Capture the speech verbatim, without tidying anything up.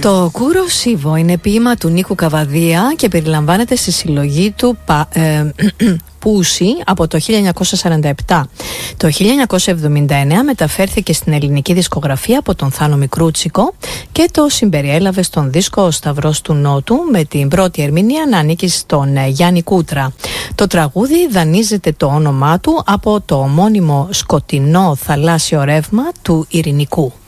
Το Κούρο Σίβο είναι ποίημα του Νίκου Καβαδία και περιλαμβάνεται στη συλλογή του πα, ε, Πούση από το χίλια εννιακόσια σαράντα επτά. Το χίλια εννιακόσια εβδομήντα εννέα μεταφέρθηκε στην ελληνική δισκογραφία από τον Θάνο Μικρούτσικο και το συμπεριέλαβε στον δίσκο «Ο Σταυρός του Νότου», με την πρώτη ερμηνεία να ανήκει στον Γιάννη Κούτρα. Το τραγούδι δανείζεται το όνομά του από το ομώνυμο σκοτεινό θαλάσσιο ρεύμα του Ειρηνικού.